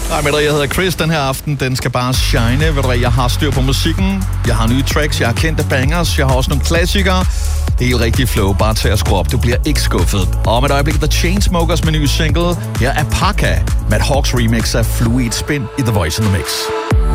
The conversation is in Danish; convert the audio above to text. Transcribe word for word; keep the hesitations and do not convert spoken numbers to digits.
Hej med dig, jeg hedder Chris. Den her aften, den skal bare shine. Ved du hvad, jeg har styr på musikken. Jeg har nye tracks, jeg har kendte bangers. Jeg har også nogle klassikere. Det er helt rigtig flow. Bare til at skrue op. Du bliver ikke skuffet. Og om et øjeblik, The Chainsmokers med nye single. Her er Parka med et Hawks remix af Fluid Spin i The Voice in the Mix.